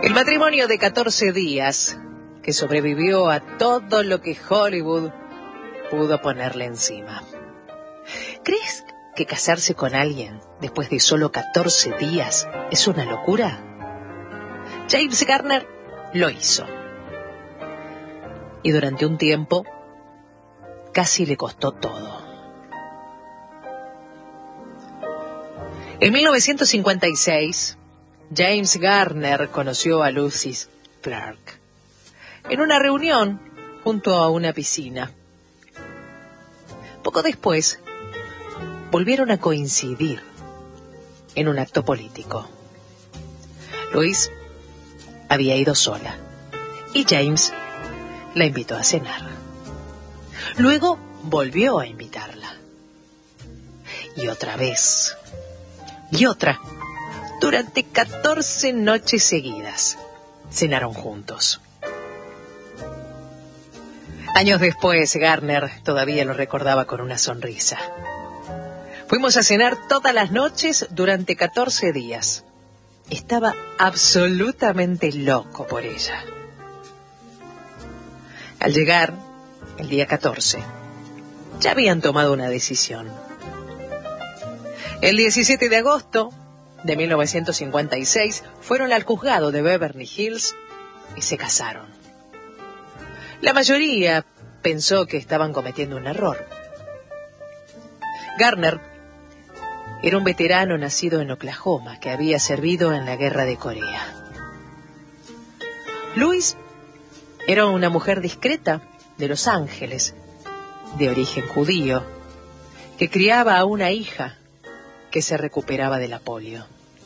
El matrimonio de 14 días que sobrevivió a todo lo que Hollywood pudo ponerle encima. ¿Crees que casarse con alguien después de solo 14 días es una locura? James Garner lo hizo. Y durante un tiempo casi le costó todo. En 1956, James Garner conoció a Lucy Clark en una reunión junto a una piscina. Poco después, volvieron a coincidir en un acto político. Luis había ido sola y James la invitó a cenar. Luego volvió a invitarla. Y otra vez. Y otra. Durante 14 noches seguidas cenaron juntos. Años después, Garner todavía lo recordaba con una sonrisa. Fuimos a cenar todas las noches durante 14 días. Estaba absolutamente loco por ella. Al llegar, el día 14, ya habían tomado una decisión. El 17 de agosto de 1956 fueron al juzgado de Beverly Hills y se casaron. La mayoría pensó que estaban cometiendo un error. Garner era un veterano nacido en Oklahoma que había servido en la guerra de Corea. Luis era una mujer discreta de Los Ángeles, de origen judío, que criaba a una hija que se recuperaba de la polio.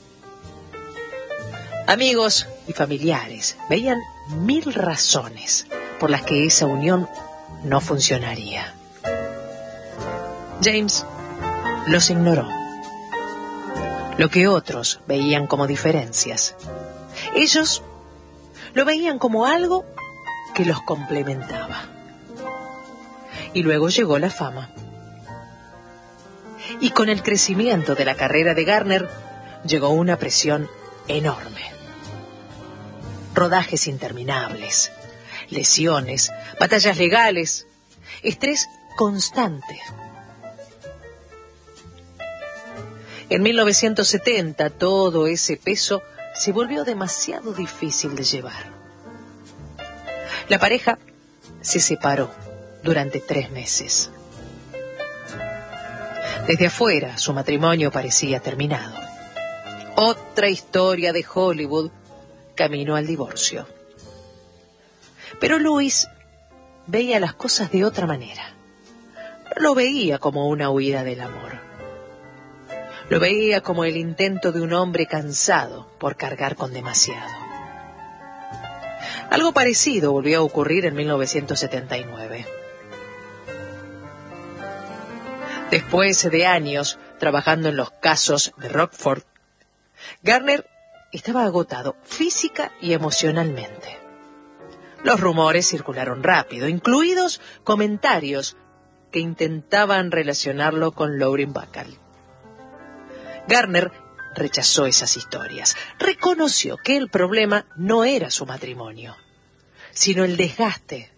Amigos y familiares veían 1000 razones por las que esa unión no funcionaría. James los ignoró. Lo que otros veían como diferencias, ellos lo veían como algo que los complementaba. Y luego llegó la fama. Y con el crecimiento de la carrera de Garner llegó una presión enorme. Rodajes interminables, lesiones, batallas legales, estrés constante. En 1970 todo ese peso se volvió demasiado difícil de llevar. La pareja se separó durante 3 meses. Desde afuera su matrimonio parecía terminado. Otra historia de Hollywood camino al divorcio. Pero Luis veía las cosas de otra manera. No lo veía como una huida del amor. Lo veía como el intento de un hombre cansado por cargar con demasiado. Algo parecido volvió a ocurrir en 1979. Después de años trabajando en los casos de Rockford, Garner estaba agotado física y emocionalmente. Los rumores circularon rápido, incluidos comentarios que intentaban relacionarlo con Lauren Bacall. Garner rechazó esas historias. Reconoció que el problema no era su matrimonio, sino el desgaste